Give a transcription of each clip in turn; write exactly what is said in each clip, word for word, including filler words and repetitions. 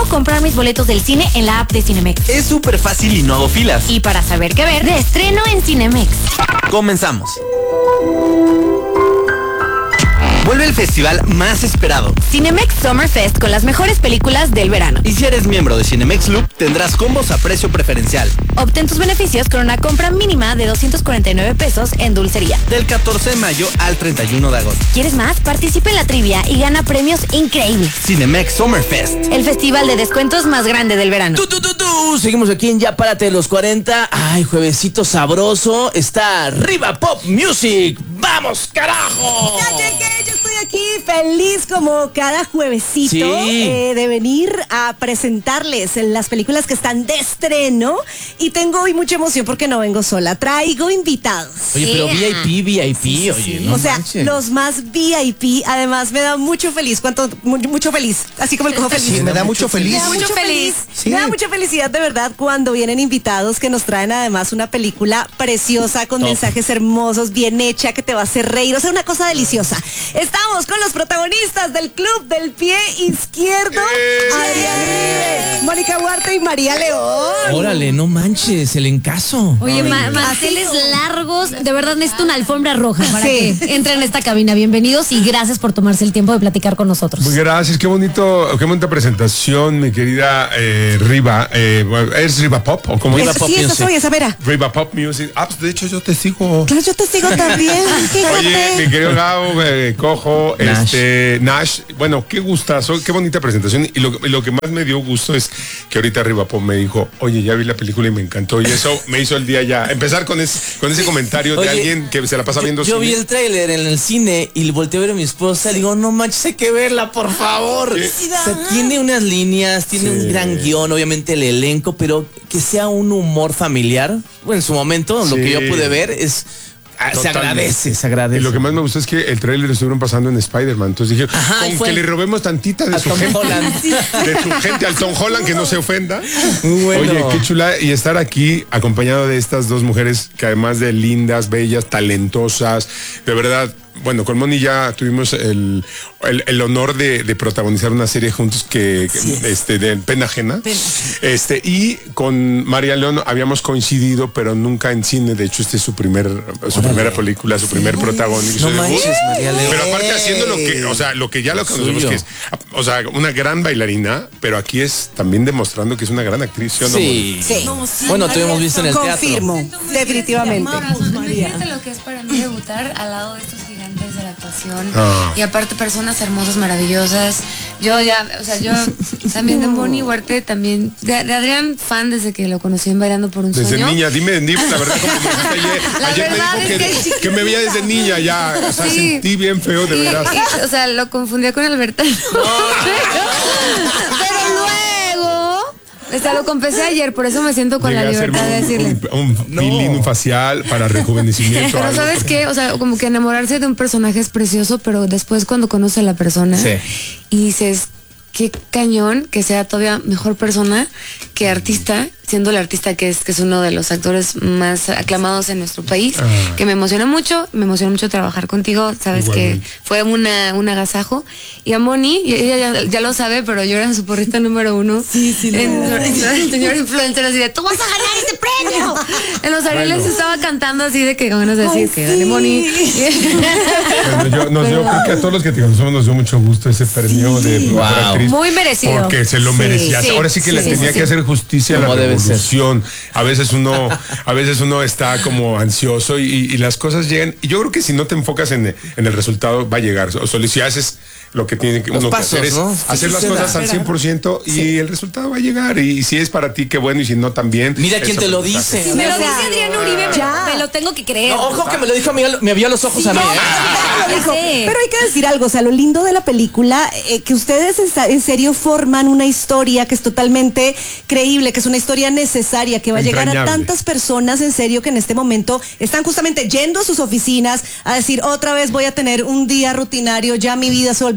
puedo comprar mis boletos del cine en la app de Cinemex. Es súper fácil y no hago filas. Y para saber qué ver, de estreno en Cinemex. Comenzamos. Vuelve el festival más esperado, Cinemex Summer Fest, con las mejores películas del verano. y si eres miembro de Cinemex Loop, tendrás combos a precio preferencial. Obtén tus beneficios con una compra mínima de doscientos cuarenta y nueve pesos en dulcería. Del catorce de mayo al treinta y uno de agosto. ¿Quieres más? Participa en la trivia y gana premios increíbles. Cinemex Summer Fest. El festival de descuentos más grande del verano. Tú, tú, tú, tú. Seguimos aquí en Ya Párate de los cuarenta. Ay, juevesito sabroso. Está Riva Pop Music. ¡Vamos, carajo! Ya llegué, yo estoy aquí feliz como cada juevesito Sí. eh, de venir a presentarles las películas que están de estreno, y tengo hoy mucha emoción porque no vengo sola, traigo invitados. Oye, pero Yeah. V I P, V I P, oye, no o sea, manches. los más V I P, además me da mucho feliz, cuánto, mu- mucho feliz, así como el cojo feliz. Sí, me da mucho feliz. Me da mucho feliz. Sí. Me da mucha felicidad de verdad cuando vienen invitados que nos traen además una película preciosa con Top. mensajes hermosos, bien hecha, que te va a hacer reír, o sea, una cosa deliciosa. Estamos con los protagonistas del Club del Pie Izquierdo, Adrián Rives, Mónica Huarte y María León. Órale, no manches, el encaso. Oye, ma manteles largos, de verdad necesito una alfombra roja para Sí. que entren en esta cabina. Bienvenidos y gracias por tomarse el tiempo de platicar con nosotros. Muy gracias, qué bonito, qué bonita presentación, mi querida eh, Riva. Eh, ¿Es Riva Pop o cómo Riva es? Pop Sí, esa Music. soy, esa vera. Riva Pop Music. Ah, pues de hecho yo te sigo. Claro, yo te sigo también. Oye, mi querido Gabo, eh, Cojo, Nash. este, Nash, bueno, qué gustazo, qué bonita presentación. Y lo, y lo que más me dio gusto es que ahorita Riva Pop me dijo, oye, ya vi la película y me encantó. Y eso me hizo el día ya. Empezar con, es, con ese comentario Oye, de alguien que se la pasa viendo Yo vi cine. el tráiler en el cine y volteé a ver a mi esposa y digo, no manches, hay que verla, por favor. O sea, tiene unas líneas, tiene un gran guión, obviamente el elenco, pero que sea un humor familiar. Bueno, en su momento, lo Sí. que yo pude ver es... ah, se Totalmente. agradece, se agradece. Y lo que más me gustó es que el trailer lo estuvieron pasando en Spider-Man. Entonces dije, Ajá, y con fue- que le robemos tantita de A su Tom gente. Holland. De su gente al Tom Holland, que no se ofenda. Muy bueno. Oye, qué chula. Y estar aquí acompañado de estas dos mujeres que además de lindas, bellas, talentosas, de verdad. Bueno, con Moni ya tuvimos el, el, el honor de, de protagonizar una serie juntos que, que, este, de Pena Ajena. Este, y con María León habíamos coincidido, pero nunca en cine. De hecho, este es su primer, su primera película, su primer protagonismo. No manches, María León. Pero aparte haciendo lo que, o sea, lo que ya lo conocemos Suyo. que es, o sea, una gran bailarina, pero aquí es también demostrando que es una gran actriz, ¿sí o no? Sí. Sí. Bueno, te hemos visto en el teatro. Confirmo, definitivamente. Fíjate lo que es para mí debutar al lado de estos gigantes de la actuación. Ah. Y aparte personas hermosas, maravillosas. Yo ya, o sea, yo también de Moni Huarte, también de, de Adrián, fan desde que lo conocí en Bailando por un Desde Sueño. niña, dime, dime la verdad, como me dijiste ayer, La ayer verdad me dijo es que, que- que me veía desde niña ya, o sea, Sí. sentí bien feo, de Y- veras. y, o sea, lo confundía con Albertano. Pero luego, o sea, lo confesé ayer, por eso me siento con Llegué la a hacerme libertad de decirle. un, un, un peeling, un facial para rejuvenecimiento. Pero algo, ¿sabes porque- qué? O sea, como que enamorarse de un personaje es precioso, pero después cuando conoce a la persona Sí. y dices, qué cañón que sea todavía mejor persona que artista, siendo el artista que es, que es uno de los actores más aclamados en nuestro país, Ah. que me emociona mucho, me emociona mucho trabajar contigo, sabes Igualmente. que fue una, un agasajo. Y a Moni, y ella ya, ya lo sabe, pero yo era su porrista número uno. Sí, sí, en, señor influencer, así de, tú vas a ganar este premio. En los Arieles Bueno. estaba cantando así de que ganas de decir que dale Moni. Bueno, yo, nos dio, creo que a todos los que te conocemos nos dio mucho gusto ese premio de mejor Wow. actriz. Muy merecido. Porque se lo Sí, merecía. sí, Ahora sí que sí, le sí, tenía sí, que sí. hacer justicia a la Como debe ser. revolución. A veces uno, a veces uno está como ansioso y, y las cosas llegan. Y yo creo que si no te enfocas en, en el resultado, va a llegar. O solo si haces lo que tiene que Los uno que pasos, hacer es ¿no? hacer Que las suceda. cosas al cien por ciento y el resultado va a llegar. Y, si es para ti, qué bueno. Y si no, también. Mira quién es te lo aprendizaje. dice. Me lo dice Adrián Uribe, Ya. me lo tengo que creer. No, ojo que me lo dijo, me, me vio a los ojos a mí, ¿eh? Lo dijo. Sí. Pero hay que decir algo, o sea, lo lindo de la película, eh, que ustedes en, sa- en serio forman una historia que es totalmente creíble, que es una historia necesaria, que va a llegar a Entrañable. tantas personas en serio que en este momento están justamente yendo a sus oficinas a decir, otra vez voy a tener un día rutinario, ya mi vida se volvió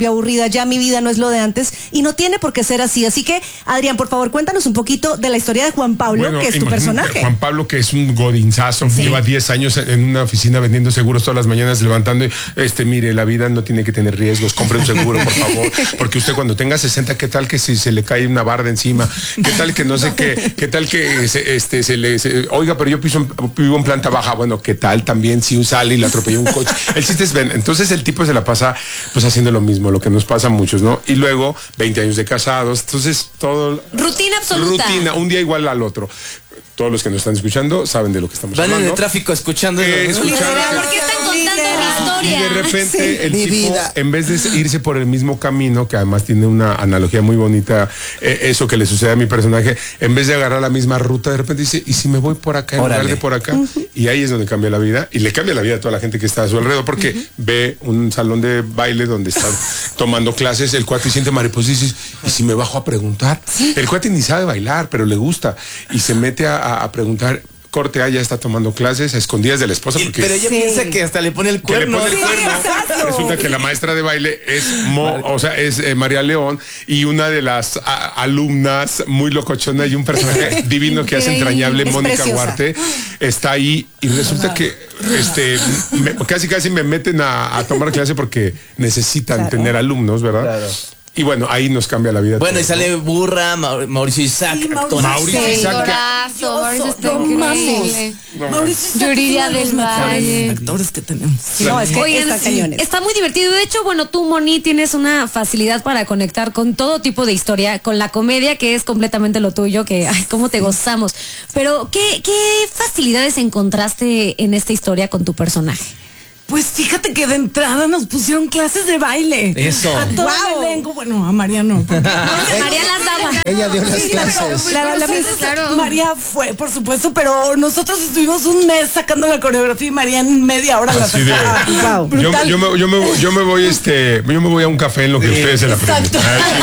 aburrida, ya mi vida no es lo de antes y no tiene por qué ser así. Así que, Adrián, por favor, cuéntanos un poquito de la historia de Juan Pablo, Bueno, que es tu personaje. Juan Pablo, que es un godinzazo, sí. Lleva diez años en una oficina vendiendo seguros todas las mañanas, levantando, este, mire, la vida no tiene que tener riesgos, compre un seguro, por favor, porque usted cuando tenga sesenta, ¿qué tal que si se le cae una barda encima? ¿Qué tal que no sé qué? ¿Qué tal que se, este, se le, se, oiga, pero yo piso, vivo en planta baja? Bueno, ¿qué tal también si un sale y le atropelló un coche? El chiste es, ven, entonces el tipo se la pasa pues haciendo lo mismo, lo que nos pasa a muchos, ¿no? Y luego, veinte años de casados, entonces todo... Rutina absoluta. Rutina, un día igual al otro. Todos los que nos están escuchando saben de lo que estamos Van hablando. en el tráfico escuchando. Eh, eso. escuchando ¿Por qué están contando la y historia? de repente Sí, el mi tipo, vida. en vez de irse por el mismo camino, que además tiene una analogía muy bonita, eh, eso que le sucede a mi personaje, en vez de agarrar la misma ruta, de repente dice, ¿y si me voy por acá en Órale. lugar de por acá? Uh-huh. Y ahí es donde cambia la vida, y le cambia la vida a toda la gente que está a su alrededor, porque uh-huh. ve un salón de baile donde están tomando clases, el cuate siente mariposa y dice, ¿y si me bajo a preguntar? ¿Sí? El cuate ni sabe bailar, pero le gusta, y se mete a, a, a preguntar. Corte A ya está tomando clases a escondidas de la esposa. Porque pero ella sí. piensa que hasta le pone el cuerno. Que le pone el cuerno. Sí, resulta que la maestra de baile es Mo, o sea, es eh, María León, y una de las a, alumnas muy locochona y un personaje divino que hace entrañable, es Mónica Huarte, está ahí y resulta que este me, casi casi me meten a, a tomar clase porque necesitan claro. tener alumnos, ¿verdad? Claro. Y bueno, ahí nos cambia la vida. Bueno, todo, y sale ¿no? Burra, Maur Mauricio Isaac, sí, actor. Mauricio sí, Isaac. Corazo, Mauricio está increíble. Mauricio Yuridia del Valle. Actores que tenemos. No, es que Oigan, está cañones. está muy divertido. De hecho, bueno, tú, Moni, tienes una facilidad para conectar con todo tipo de historia, con la comedia, que es completamente lo tuyo, que, ay, cómo te gozamos. Pero, ¿qué, qué facilidades encontraste en esta historia con tu personaje? Pues fíjate que de entrada nos pusieron clases de baile. Eso. A todo Wow. el elenco, bueno, a María no. porque- María las daba. Ella dio las clases. Claro, la Entonces, claro. María fue, por supuesto, pero nosotros estuvimos un mes sacando la coreografía y María en media hora la Así de, sacaba. Wow. yo, yo, me, yo, me, yo me voy este yo me voy a un café en lo que sí. ustedes se la preguntan.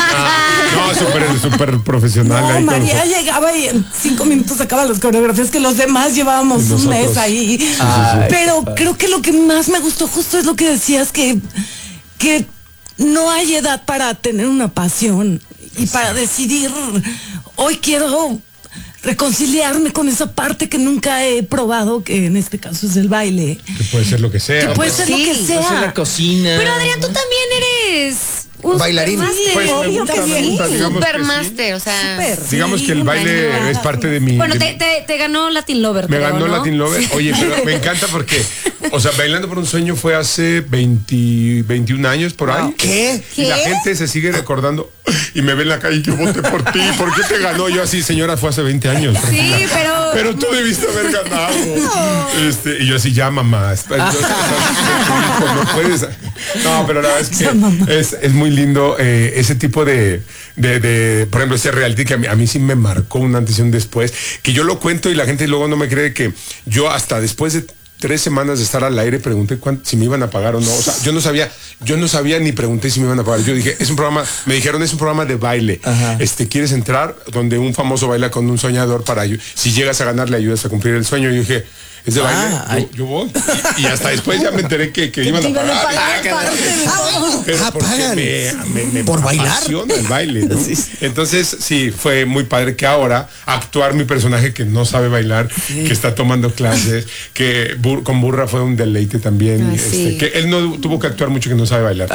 No, súper súper profesional. No, ahí María con... llegaba y en cinco minutos sacaba las coreografías que los demás llevábamos Nosotros. un mes ahí. Ay, pero creo que lo que más me gustó justo es lo que decías, que, que no hay edad para tener una pasión y para decidir, hoy quiero reconciliarme con esa parte que nunca he probado, que en este caso es el baile. Que puede ser lo que sea. Que puede ser lo que Puede ser sea. la cocina. Pero, Adrián, tú también eres un Bailarín. supermáster. Pues, me obvio gusta, que me sí. gusta, digamos que sí. Supermaster, o sea. Súper. Digamos que el baile Sí, es parte de mi... Bueno, de- te, te, te ganó Latin Lover. Me creo, ganó ¿no? Latin Lover. Oye, pero me encanta porque, o sea, Bailando por un Sueño fue hace veinte, veintiún años por ahí. ¿Qué? Y la gente se sigue recordando y me ve en la calle, yo voté por ti. ¿Por qué te ganó? Yo así, señora, fue hace veinte años. Sí, pero... Pero tú debiste haber ganado. Este, y yo así, ya mamá. Espera, yo- no, no puedes. No, pero la verdad es que es, es muy lindo eh, ese tipo de, de, de, por ejemplo, ese reality que a mí, a mí sí me marcó un antes y un después, que yo lo cuento y la gente luego no me cree, que yo hasta después de tres semanas de estar al aire pregunté cuánto, si me iban a pagar o no. O sea, yo no sabía, yo no sabía ni pregunté si me iban a pagar. Yo dije, es un programa, me dijeron, es un programa de baile. Ajá. Este, ¿quieres entrar? Donde un famoso baila con un soñador para, ayu- si llegas a ganar, le ayudas a cumplir el sueño. Y yo dije, ¿es de baile? Ah, ay. yo, yo voy. Y, y hasta después ya me enteré que, que iban a iban a pagar. pagar Ah, caray. parte de todo. Pero Ah, porque pagan. me, me, me ¿Por bailar? apasiona el baile, ¿no? Sí. Entonces, sí, fue muy padre que ahora actuar mi personaje que no sabe bailar, que está tomando clases, que bur- con Burra fue un deleite también. Ay, este, sí. que él no tuvo que actuar mucho, que no sabe bailar.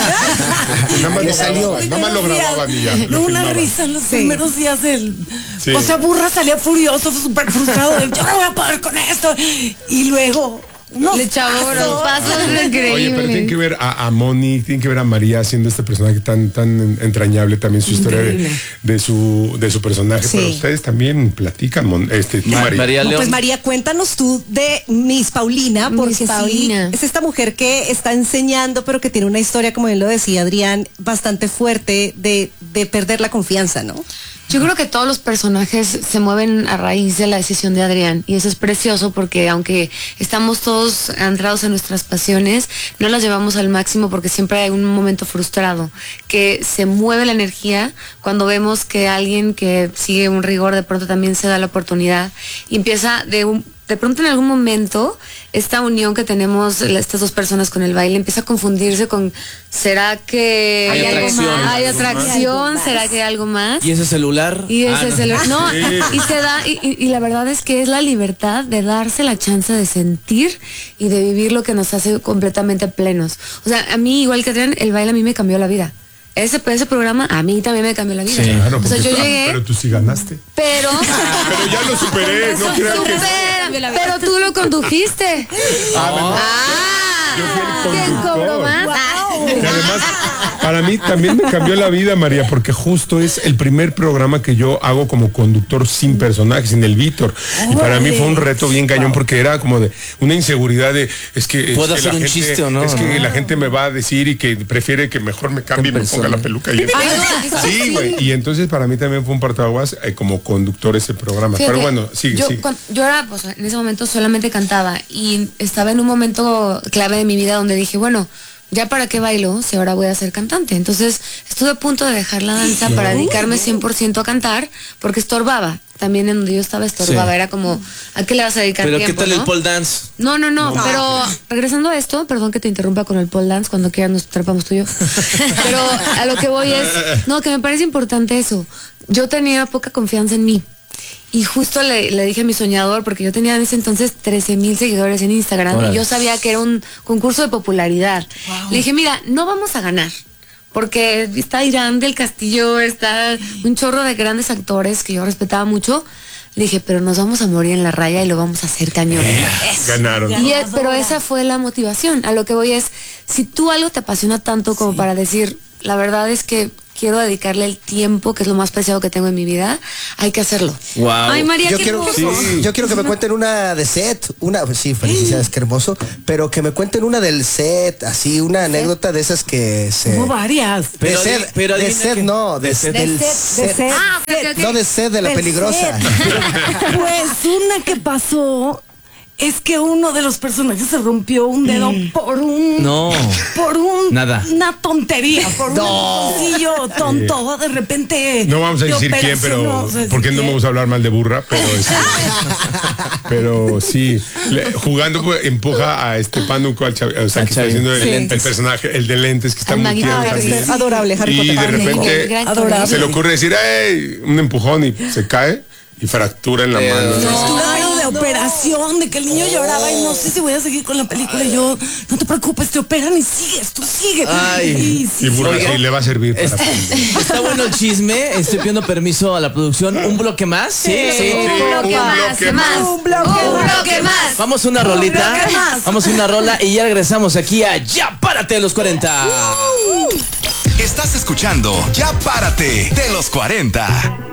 Nada más Le lo salió. grababan, nada más lo grababan y ya. No, lo una filmaban. risa en los primeros días del... Sí. O sea, Burra salía furioso, súper frustrado, de, yo no voy a poder con esto. Y luego... unos Le echaba unos pasos. pasos Oye, pero tienen que increíbles. ver a, a Moni, tienen que ver a María haciendo este personaje tan tan entrañable, también su historia de, de su de su personaje. Sí. Pero ustedes también platican, Mon- este, tú, Ma- María. María No, León. pues María, cuéntanos tú de Miss Paulina, Miss porque sí, Paulina. es esta mujer que está enseñando, pero que tiene una historia, como bien lo decía Adrián, bastante fuerte de, de perder la confianza, ¿no? Yo creo que todos los personajes se mueven a raíz de la decisión de Adrián y eso es precioso porque aunque estamos todos entrados en nuestras pasiones, no las llevamos al máximo porque siempre hay un momento frustrado, que se mueve la energía cuando vemos que alguien que sigue un rigor de pronto también se da la oportunidad y empieza de un de pronto en algún momento esta unión que tenemos estas dos personas con el baile empieza a confundirse con ¿será que Hay atracción. más? ¿Hay atracción? ¿Será que hay algo más? ¿Y ese celular? Y ese Ah, no. celular. No, y se da, y, y- y la verdad es que es la libertad de darse la chance de sentir y de vivir lo que nos hace completamente plenos. O sea, a mí, igual que Adrián, el baile a mí me cambió la vida. Ese, ese programa a mí también me cambió la vida. Claro, o sea, porque yo tú- llegué, pero tú sí ganaste. pero... Pero ya lo superé, no creas que... Supera, pero tú lo condujiste. Ah, Yo fui el ¿quién conductor. cobró más? Y además, para mí también me cambió la vida, María, porque justo es el primer programa que yo hago como conductor sin personaje, sin el Víctor. Y para mí fue un reto bien cañón porque era como de una inseguridad de, es que... ¿Puedo es que hacer la un gente- chiste o no? Es que No. la gente me va a decir y que prefiere que mejor me cambie y me ponga la peluca. Y sí, güey. Y entonces para mí también fue un partaguas eh, como conductor ese programa. Fíjate, Pero bueno, sigue, yo, sigue. cuan- yo era, pues, en ese momento solamente cantaba y estaba en un momento clave de mi vida donde dije, bueno, ya para qué bailo si ahora voy a ser cantante. Entonces estuve a punto de dejar la danza para dedicarme cien por ciento a cantar porque estorbaba. También en donde yo estaba estorbaba. Sí. Era como, ¿a qué le vas a dedicar Pero tiempo? ¿qué tal no? el pole dance? No, no, no, pero regresando a esto, perdón que te interrumpa con el pole dance, cuando quieras nos trapamos tú y yo. Pero a lo que voy es, no, que me parece importante eso. Yo tenía poca confianza en mí. Y justo le, le dije a mi soñador, porque yo tenía en ese entonces trece mil seguidores en Instagram Órale. y yo sabía que era un concurso de popularidad. Le dije, mira, no vamos a ganar. Porque está Irán del Castillo, está un chorro de grandes actores que yo respetaba mucho. Le dije, pero nos vamos a morir en la raya y lo vamos a hacer cañón. Ganaron. Y es- pero esa fue la motivación. A lo que voy es, si tú algo te apasiona tanto como para decir, la verdad es que quiero dedicarle el tiempo, que es lo más preciado que tengo en mi vida, hay que hacerlo. Wow. Ay, María, Yo qué quiero, hermoso. yo quiero que me cuenten una de set, una, pues sí, felicidades, qué hermoso, pero que me cuenten una del set, así, una anécdota de esas que se... Hubo varias. De Pero set, di- pero de adivina set que- no, de, de set. del De set, de set. set. Ah, ok, ok, ok. No de set, de la Del peligrosa. Pues una que pasó es que uno de los personajes se rompió un dedo por un No. por un Nada. una tontería, por un bolsillo tonto, de repente. No vamos a de decir quién, pero operación, no sé porque si no quién. vamos a hablar mal de burra, pero este, pero sí, le- jugando pues, empuja a este Pánuco al chav- o sea, Al que está chavi- haciendo el, Sí. el personaje, el de lentes que está Al muy maguito. tierno Ay, también. está Adorable, Harry Y Potter. de repente Gran Adorable. se le ocurre decir, ¡ey! Un empujón y se cae y fractura en la Eh, mano. Claro, de operación, de que el niño lloraba y no sé si voy a seguir con la película. Y yo, no te preocupes, te operan y sigues, tú sigues. Ay. Y sí, Y burra Oiga. sí le va a servir para... Está, está bueno el chisme. Estoy pidiendo permiso a la producción. ¿Un bloque más? Sí, sí. Un bloque un más, bloque más. más. Un bloque Un más. bloque más. Vamos a una rolita. bloque más. Vamos a una rola y ya regresamos aquí a Ya Párate de los cuarenta. Estás escuchando Ya Párate de los cuarenta.